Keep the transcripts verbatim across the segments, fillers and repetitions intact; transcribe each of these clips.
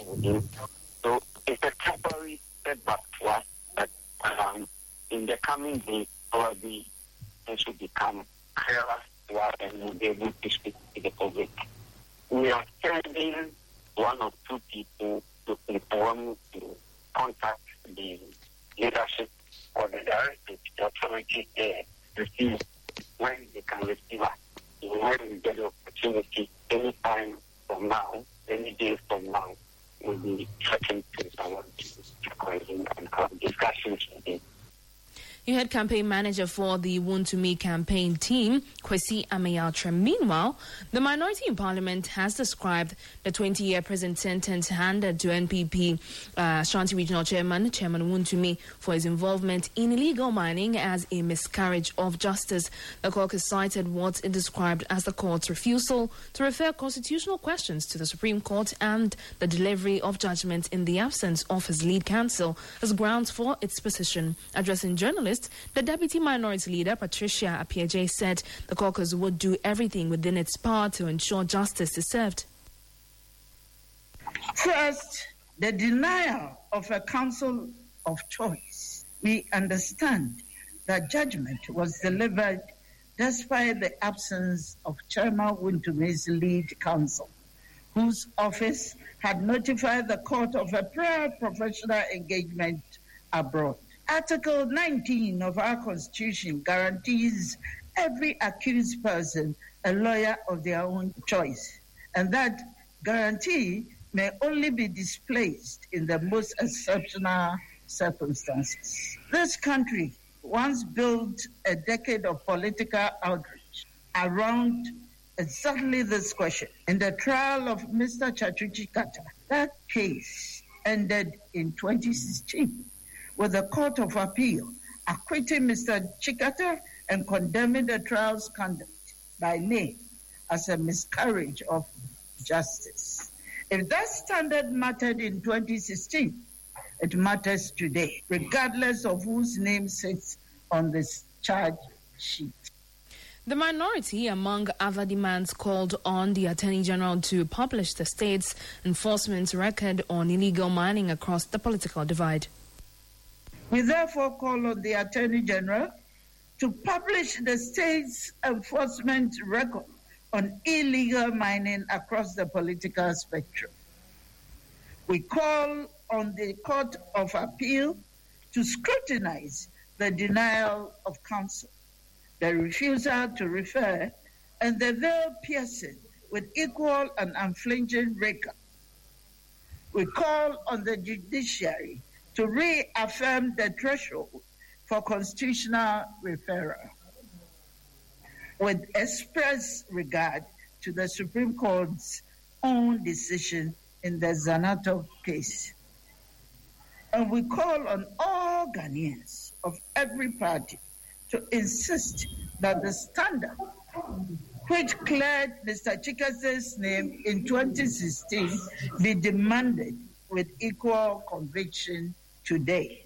with him. So it's a temporary setback to us, but um, in the coming days, probably things will become clearer to us and we'll be able to speak to the public. We are sending one or two people to inform to contact the leadership or the director, the authority there to see when they can receive us. When we get the opportunity, any time from now, any day from now, we'll be talking to someone to call him and have discussions with him. You heard campaign manager for the Woon to Me campaign team, Kwesi Amayatre. Meanwhile, the minority in parliament has described the twenty-year prison sentence handed to N P P uh, Ashanti Regional Chairman, Chairman Woon to Me, for his involvement in illegal mining as a miscarriage of justice. The caucus cited what it described as the court's refusal to refer constitutional questions to the Supreme Court and the delivery of judgment in the absence of his lead counsel as grounds for its position. Addressing journalists, the Deputy Minority Leader, Patricia Appiagyei, said the caucus would do everything within its power to ensure justice is served. First, the denial of a counsel of choice. We understand that judgment was delivered despite the absence of Chairman Woon to Me's lead counsel, whose office had notified the court of a prior professional engagement abroad. Article nineteen of our Constitution guarantees every accused person a lawyer of their own choice, and that guarantee may only be displaced in the most exceptional circumstances. This country once built a decade of political outreach around exactly this question. In the trial of Mister Chachu Chikata, that case ended in twenty sixteen. With the Court of Appeal acquitting Mister Chikata and condemning the trial's conduct by name as a miscarriage of justice. If that standard mattered in twenty sixteen, it matters today, regardless of whose name sits on this charge sheet. The minority, among other demands, called on the Attorney General to publish the state's enforcement record on illegal mining across the political divide. We therefore call on the Attorney General to publish the state's enforcement record on illegal mining across the political spectrum. We call on the Court of Appeal to scrutinize the denial of counsel, the refusal to refer, and the veil piercing with equal and unflinching rigor. We call on the judiciary to reaffirm the threshold for constitutional referral, with express regard to the Supreme Court's own decision in the Zanato case. And we call on all Ghanaians of every party to insist that the standard which cleared Mister Chikata's name in twenty sixteen be demanded with equal conviction today.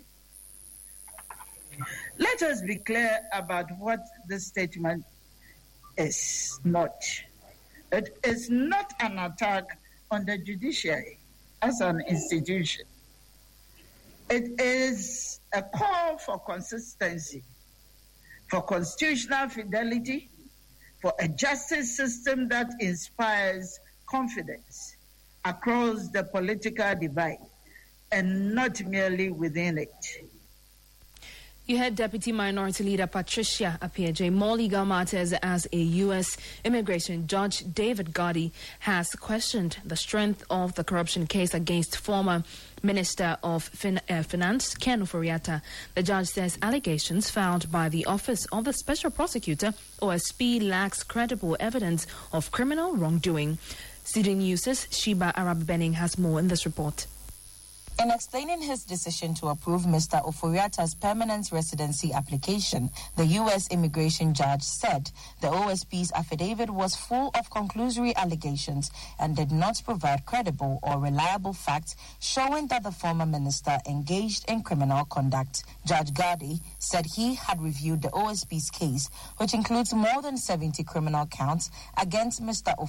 Let us be clear about what this statement is not. It is not an attack on the judiciary as an institution. It is a call for consistency, for constitutional fidelity, for a justice system that inspires confidence across the political divide and not merely within it. You heard Deputy Minority Leader Patricia Appiagyei. More legal matters as a U S immigration judge, David Gadi, has questioned the strength of the corruption case against former Minister of fin- uh, Finance, Ken Ofori-Atta. The judge says allegations filed by the Office of the Special Prosecutor, O S P, lacks credible evidence of criminal wrongdoing. C D News' Sheba Arab Benning has more in this report. In explaining his decision to approve Mister Ofori-Atta's permanent residency application, the U S immigration judge said the O S P's affidavit was full of conclusory allegations and did not provide credible or reliable facts showing that the former minister engaged in criminal conduct. Judge Gadi said he had reviewed the O S P's case, which includes more than seventy criminal counts against Mister Ofori-Atta